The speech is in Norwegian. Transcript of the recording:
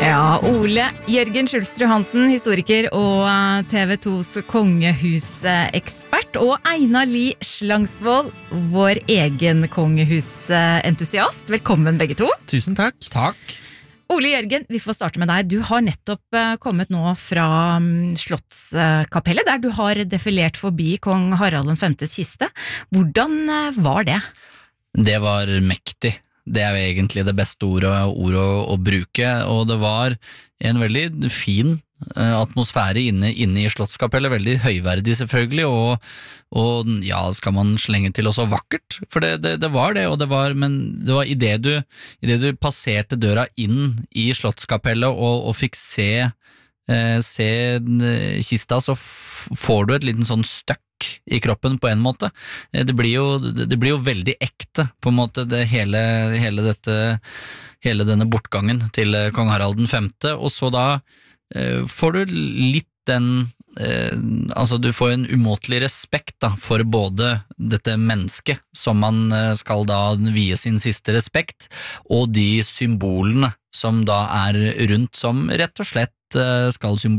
Ja, Ole Jørgen Schulstrud Hansen, historiker og TV2s kongehusekspert, og Einar Lie Slangsvold, vår egen kongehusentusiast. Velkommen begge to. Tusen takk. Takk. Ole Jørgen, vi får starte med deg. Du har nettopp kommet nå fra Slottskapellet, der du har defilert forbi kong Harald den 5.s kiste. Hvordan var det? Det var mektig. Det jo egentlig det beste ordet å bruke, og det var en veldig fin atmosfære inne i Slottskapellet, veldig høyverdig selvfølgelig, og ja, skal man slenge til også vakkert, for det var det, men det var i det du passerte døra inn i Slottskapellet og fikk se kista, så får du et liten sånn støkk i kroppen på en måte. Det blir jo veldig ekte på en måte, hele denne bortgangen til kong Harald den 5., og så da får du litt den altså du får en umåtelig respekt da, for både dette mennesket som man skal da vie sin siste respekt, og de symbolene som da rundt, som rett og slett skal symbolisere